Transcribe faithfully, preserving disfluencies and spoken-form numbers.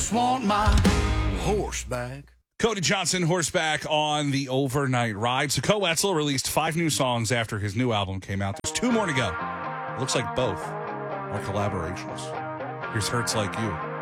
just want my horseback. Cody Johnson, horseback on the overnight ride. So Co Wetzel released five new songs after his new album came out. There's two more to go. It looks like both are collaborations. Here's Hurts Like You.